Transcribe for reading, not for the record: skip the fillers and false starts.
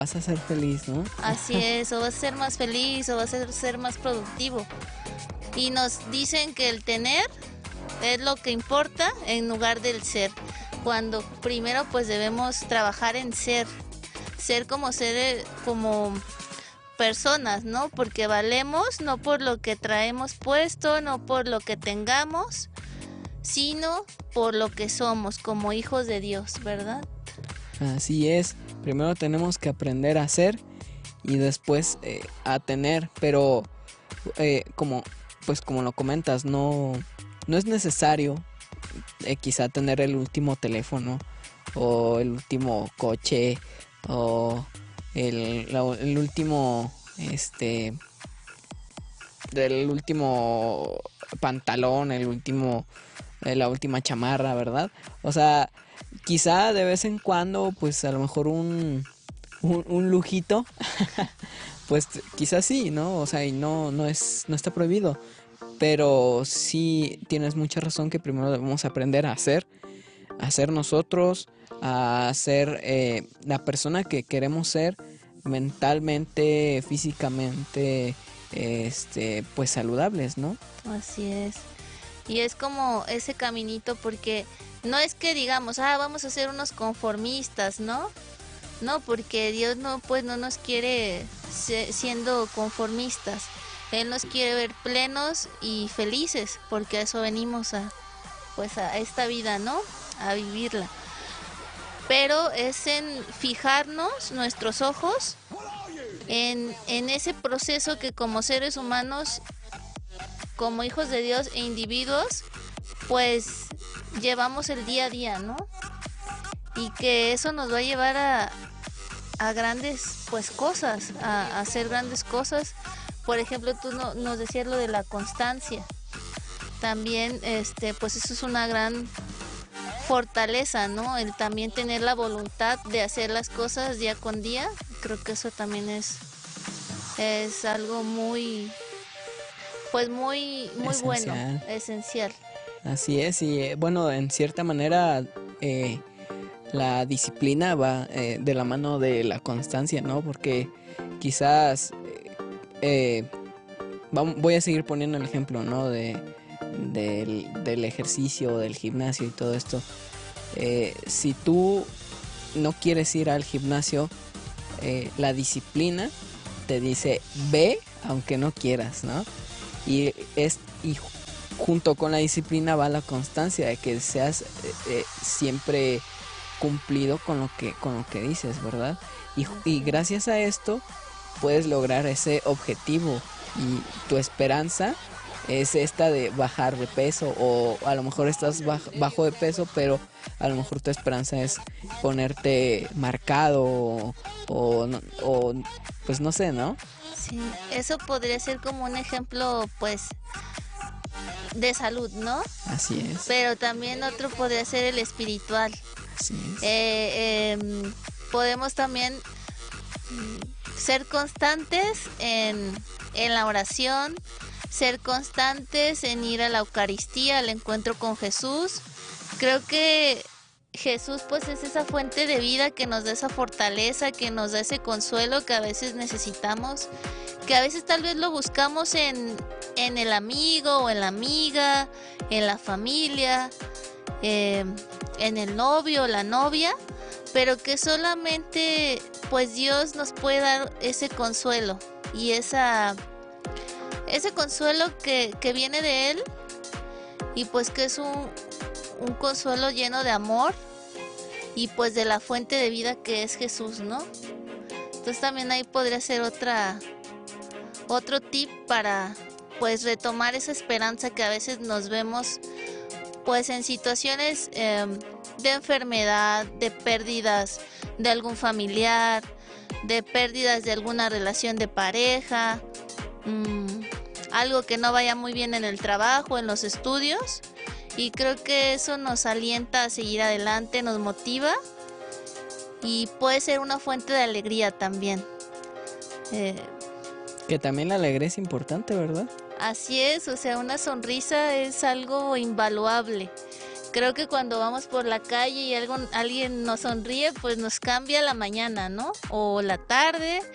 vas a ser feliz, ¿no? Así es, o vas a ser más feliz o vas a ser más productivo. Y nos dicen que el tener es lo que importa en lugar del ser. Cuando primero pues debemos trabajar en ser como como personas, ¿no? Porque valemos no por lo que traemos puesto, no por lo que tengamos, sino por lo que somos como hijos de Dios, ¿verdad? Así es, primero tenemos que aprender a hacer y después a tener, pero como pues como lo comentas, no es necesario quizá tener el último teléfono o el último coche o el último del último pantalón, la última chamarra, ¿verdad? O sea, quizá de vez en cuando, pues a lo mejor un lujito, pues quizás sí, ¿no? O sea, y no está prohibido. Pero sí tienes mucha razón que primero debemos aprender a ser nosotros, a ser la persona que queremos ser mentalmente, físicamente, pues saludables, ¿no? Así es. Y es como ese caminito porque no es que digamos, vamos a ser unos conformistas, ¿no? No, porque Dios no, pues no nos quiere siendo conformistas. Él nos quiere ver plenos y felices, porque a eso venimos pues a esta vida, ¿no? A vivirla. Pero es en fijarnos nuestros ojos en ese proceso que como seres humanos, como hijos de Dios e individuos, pues llevamos el día a día, ¿no? Y que eso nos va a llevar a grandes pues cosas, a hacer grandes cosas. Por ejemplo, tú nos decías lo de la constancia. También pues eso es una gran fortaleza, ¿no? El también tener la voluntad de hacer las cosas día con día. Creo que eso también es algo muy pues muy bueno, Esencial. esencial. Así es, y bueno, en cierta manera la disciplina va de la mano de la constancia, ¿no? Porque quizás voy a seguir poniendo el ejemplo, ¿no? Del ejercicio, del gimnasio y todo esto. Si tú no quieres ir al gimnasio, la disciplina te dice ve aunque no quieras, ¿no? Y junto con la disciplina va la constancia de que seas siempre cumplido con lo que dices, ¿verdad? Y gracias a esto puedes lograr ese objetivo y tu esperanza es esta de bajar de peso, o a lo mejor estás bajo de peso, pero a lo mejor tu esperanza es ponerte marcado o pues no sé, ¿no? Sí, eso podría ser como un ejemplo pues de salud, ¿no? Así es. Pero también otro podría ser el espiritual. Así es. Podemos también ser constantes en la oración, ser constantes en ir a la Eucaristía, al encuentro con Jesús. Creo que Jesús pues es esa fuente de vida que nos da esa fortaleza, que nos da ese consuelo que a veces necesitamos, que a veces tal vez lo buscamos en el amigo o en la amiga, en la familia, en el novio o la novia, pero que solamente pues Dios nos puede dar ese consuelo y ese consuelo que viene de Él, y pues que es un consuelo lleno de amor y pues de la fuente de vida que es Jesús, ¿no? Entonces también ahí podría ser otro tip para pues retomar esa esperanza que a veces nos vemos pues en situaciones de enfermedad, de pérdidas de algún familiar, de pérdidas de alguna relación de pareja, algo que no vaya muy bien en el trabajo, en los estudios. Y creo que eso nos alienta a seguir adelante, nos motiva y puede ser una fuente de alegría también. Que también la alegría es importante, ¿verdad? Así es, o sea, una sonrisa es algo invaluable Creo que cuando vamos por la calle y alguien nos sonríe, pues nos cambia la mañana, ¿no? O la tarde,